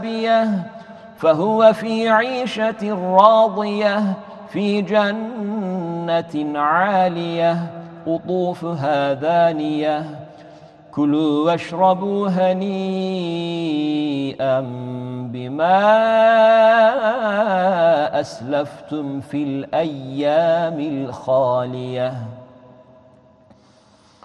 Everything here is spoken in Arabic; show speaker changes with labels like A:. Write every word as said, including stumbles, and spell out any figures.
A: فهو في عيشة راضية في جنة عالية قطوفها دانية كلوا واشربوا هنيئا بما أسلفتم في الأيام الخالية.